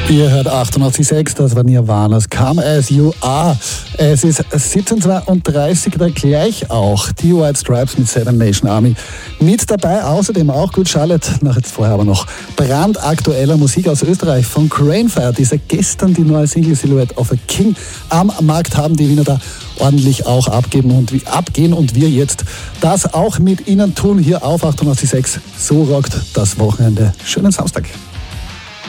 Ihr hört 88.6, das war Nirvana's Come As You Are. Es ist 17:32, da gleich auch die White Stripes mit Seven Nation Army mit dabei. Außerdem auch Good Charlotte, jetzt vorher aber noch brandaktueller Musik aus Österreich von Cranefire, die seit gestern die neue Single Silhouette of a King am Markt haben. Die Wiener da ordentlich auch abgehen und wir jetzt das auch mit Ihnen tun hier auf 88.6. So rockt das Wochenende. Schönen Samstag.